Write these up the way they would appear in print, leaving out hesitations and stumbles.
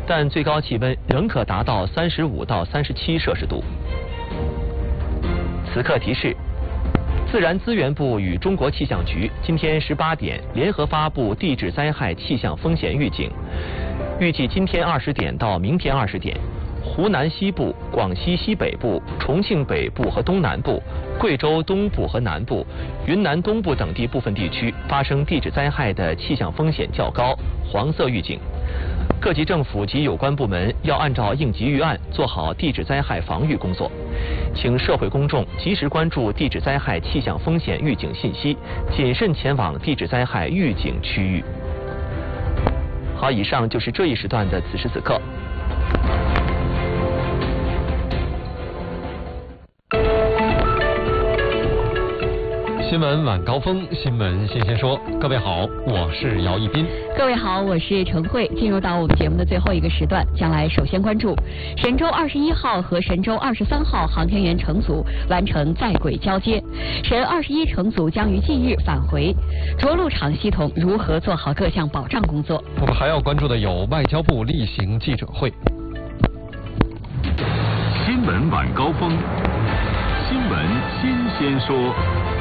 但最高气温仍可达到35到37摄氏度。此刻提示：自然资源部与中国气象局今天18点联合发布地质灾害气象风险预警，预计今天20点到明天20点。湖南西部、广西西北部、重庆北部和东南部、贵州东部和南部、云南东部等地部分地区发生地质灾害的气象风险较高，黄色预警。各级政府及有关部门要按照应急预案做好地质灾害防御工作，请社会公众及时关注地质灾害气象风险预警信息，谨慎前往地质灾害预警区域。好，以上就是这一时段的此时此刻。 新闻晚高峰，新闻新鲜说。各位好，我是姚一斌。 各位好，我是陈慧。进入到我们节目的最后一个时段，将来首先关注神舟21号和神舟23号航天员乘组完成在轨交接，神21乘组将于近日返回。着陆场系统如何做好各项保障工作？ 我们还要关注的有外交部例行记者会。 新闻晚高峰，新闻新鲜说。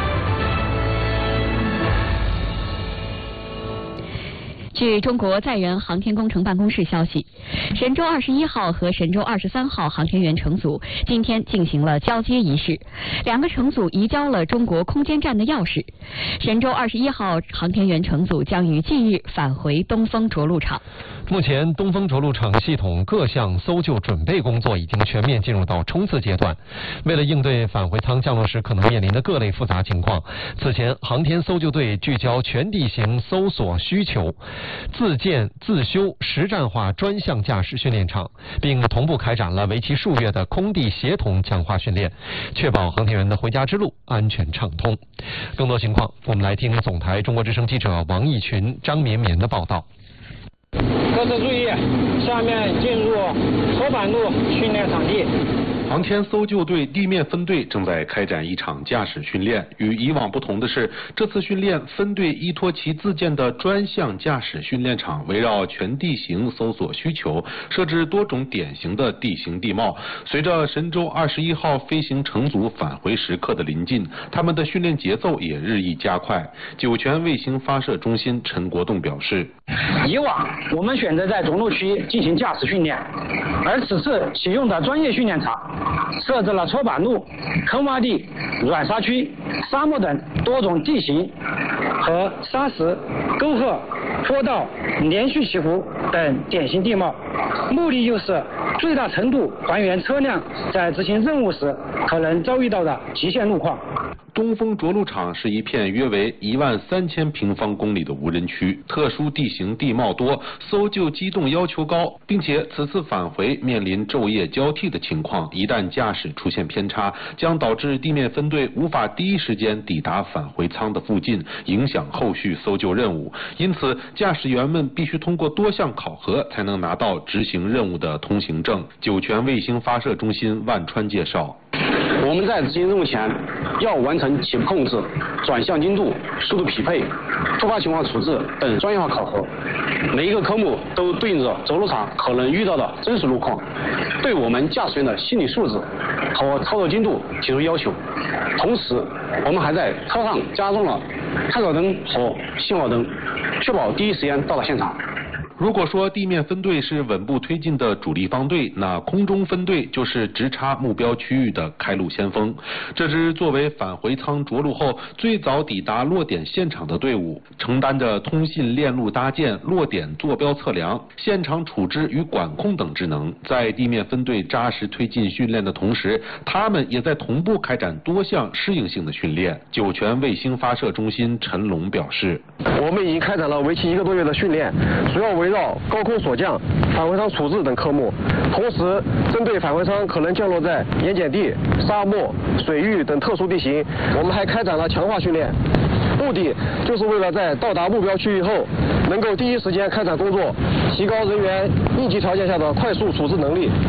据中国载人航天工程办公室消息，神舟21号和神舟23号航天员乘组今天进行了交接仪式，两个乘组移交了中国空间站的钥匙。神舟21号航天员乘组将于近日返回东风着陆场。 目前，东风着陆场系统各项搜救准备工作已经全面进入到冲刺阶段。为了应对返回舱降落时可能面临的各类复杂情况，此前航天搜救队聚焦全地形搜索需求，自建自修实战化专项驾驶训练场，并同步开展了为期数月的空地协同强化训练，确保航天员的回家之路安全畅通。更多情况，我们来听总台中国之声记者王义群、张绵绵的报道。 各自注意，下面进入搓板路训练场地。 航天搜救队地面分队正在开展一场驾驶训练。与以往不同的是，这次训练分队依托其自建的专项驾驶训练场，围绕全地形搜索需求，设置多种典型的地形地貌。随着神舟21号飞行乘组返回时刻的临近，他们的训练节奏也日益加快。酒泉卫星发射中心陈国栋表示， 以往我们选择在着陆区进行驾驶训练，而此次启用的专业训练场设置了搓板路、坑洼地、软沙区、沙漠等多种地形和沙石、沟壑、坡道、连续起伏等典型地貌，目的就是最大程度还原车辆在执行任务时可能遭遇到的极限路况。 东风着陆场是一片约为13000平方公里的无人区，特殊地形地貌多，搜救机动要求高，并且此次返回面临昼夜交替的情况，一旦驾驶出现偏差，将导致地面分队无法第一时间抵达返回舱的附近，影响后续搜救任务。因此，驾驶员们必须通过多项考核才能拿到执行任务的通行证。酒泉卫星发射中心万川介绍， 我们在执行任务前要完成起步控制、转向精度、速度匹配、突发情况处置等专业化考核。每一个科目都对应着着陆场可能遇到的真实路况，对我们驾驶员的心理素质和操作精度提出要求。同时，我们还在车上加装了探照灯和信号灯，确保第一时间到达现场。 如果说地面分队是稳步推进的主力方队，那空中分队就是直插目标区域的开路先锋。这支作为返回舱着陆后最早抵达落点现场的队伍，承担着通信链路搭建、落点坐标测量、现场处置与管控等职能。在地面分队扎实推进训练的同时，他们也在同步开展多项适应性的训练。酒泉卫星发射中心陈龙表示， 我们已经开展了为期1个多月的训练，主要围绕高空锁降、返回舱处置等科目，同时针对返回舱可能降落在盐碱地、沙漠、水域等特殊地形，我们还开展了强化训练，目的就是为了在到达目标区域后，能够第一时间开展工作，提高人员应急条件下的快速处置能力。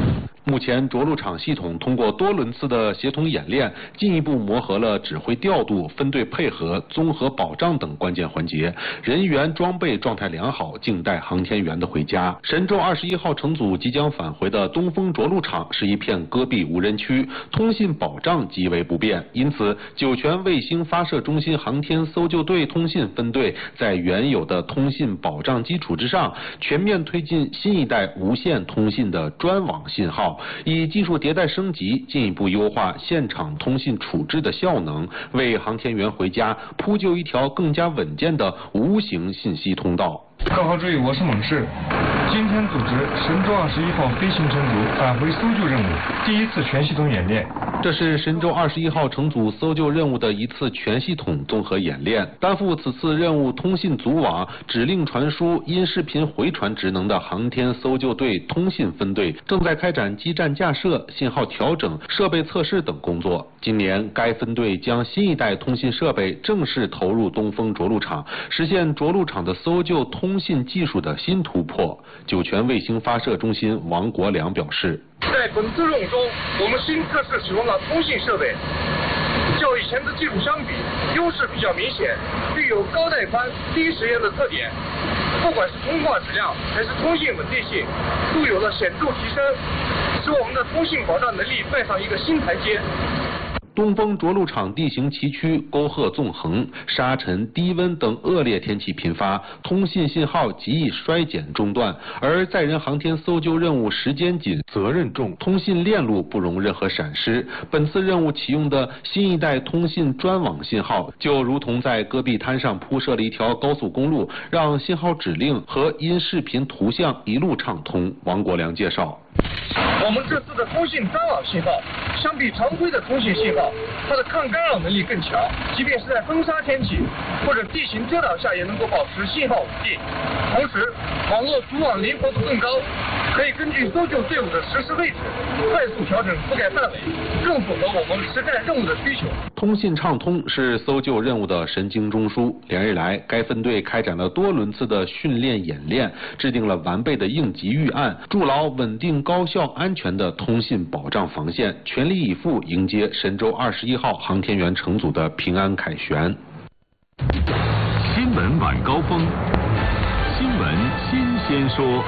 目前着陆场系统通过多轮次的协同演练，进一步磨合了指挥调度、分队配合、综合保障等关键环节，人员装备状态良好，静待航天员的回家。神舟21号乘组即将返回的东风着陆场是一片戈壁无人区，通信保障极为不便，因此酒泉卫星发射中心航天搜救队通信分队在原有的通信保障基础之上，全面推进新一代无线通信的专网信号，以技术迭代升级，进一步优化现场通信处置的效能，为航天员回家铺就一条更加稳健的无形信息通道。 各号注意，我是猛士。今天组织神舟21号飞行乘组返回搜救任务第一次全系统演练。 这是神舟21号乘组搜救任务的一次全系统综合演练。担负此次任务通信组网、指令传输、音视频回传职能的航天搜救队通信分队，正在开展基站架设、信号调整、设备测试等工作。今年，该分队将新一代通信设备正式投入东风着陆场，实现着陆场的搜救通信技术的新突破。酒泉卫星发射中心王国良表示， 在本次任务中，我们新测试使用了通信设备，较以前的技术相比，优势比较明显，具有高带宽、低时延的特点。不管是通话质量还是通信稳定性，都有了显著提升，使我们的通信保障能力迈上一个新台阶。 东风着陆场地形崎岖，沟壑纵横，沙尘、低温等恶劣天气频发，通信信号极易衰减中断。而载人航天搜救任务时间紧、责任重，通信链路不容任何闪失。本次任务启用的新一代通信专网信号，就如同在戈壁滩上铺设了一条高速公路，让信号指令和音视频图像一路畅通。王国良介绍。 我们这次的通信专网信号，相比常规的通信信号，它的抗干扰能力更强，即便是在风沙天气或者地形遮挡下，也能够保持信号稳定。同时，网络组网灵活度更高，可以根据搜救队伍的实时位置，快速调整覆盖范围，更符合我们实战任务的需求。 通信畅通是搜救任务的神经中枢。连日来，该分队开展了多轮次的训练演练，制定了完备的应急预案，筑牢稳定、高效、安全的通信保障防线，全力以赴迎接神舟21号航天员乘组的平安凯旋。 新闻晚高峰，新闻新鲜说。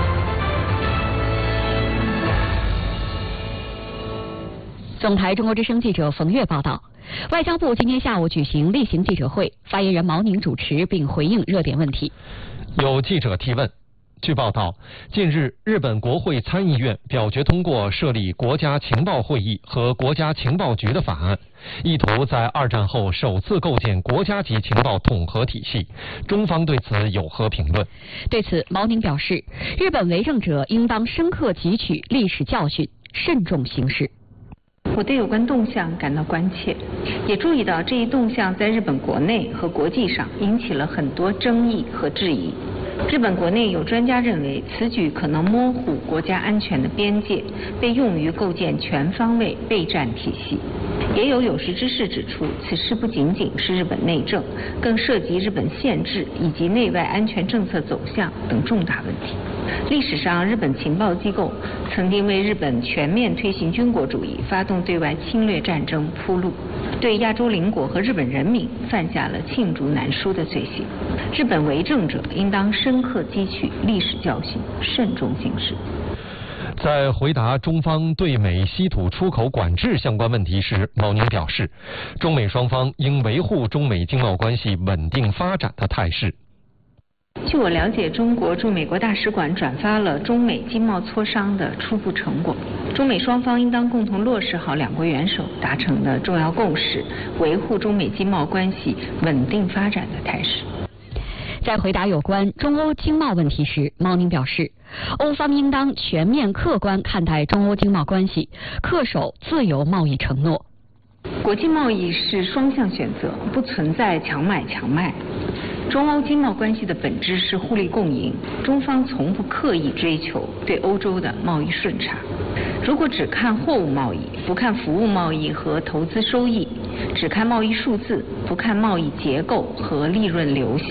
总台中国之声记者冯月报道，外交部今天下午举行例行记者会，发言人毛宁主持并回应热点问题。 有记者提问。据报道，近日日本国会参议院表决通过设立国家情报会议和国家情报局的法案，意图在二战后首次构建国家级情报统合体系。中方对此有何评论？ 对此，毛宁表示，日本为政者应当深刻汲取历史教训，慎重行事。 我对有关动向感到关切，也注意到这一动向在日本国内和国际上引起了很多争议和质疑。日本国内有专家认为，此举可能模糊国家安全的边界，被用于构建全方位备战体系。也有有识之士指出，此事不仅仅是日本内政，更涉及日本宪制以及内外安全政策走向等重大问题。历史上，日本情报机构曾经为日本全面推行军国主义、发动对外侵略战争铺路，对亚洲邻国和日本人民犯下了罄竹难书的罪行。日本为政者应当深刻汲取历史教训，慎重行事。 在回答中方对美稀土出口管制相关问题时，毛宁表示，中美双方应维护中美经贸关系稳定发展的态势。 据我了解，中国驻美国大使馆转发了中美经贸磋商的初步成果，中美双方应当共同落实好两国元首达成的重要共识，维护中美经贸关系稳定发展的态势。 在回答有关中欧经贸问题时，毛宁表示，欧方应当全面客观看待中欧经贸关系，恪守自由贸易承诺。 国际贸易是双向选择，不存在强买强卖。中欧经贸关系的本质是互利共赢，中方从不刻意追求对欧洲的贸易顺差。如果只看货物贸易，不看服务贸易和投资收益，只看贸易数字，不看贸易结构和利润流向，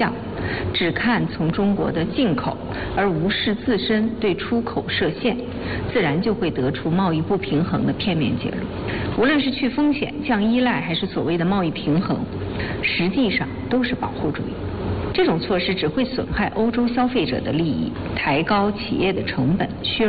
只看从中国的进口，而无视自身对出口设限，自然就会得出贸易不平衡的片面结论。无论是去风险、降依赖，还是所谓的贸易平衡，实际上都是保护主义。这种措施只会损害欧洲消费者的利益，抬高企业的成本，削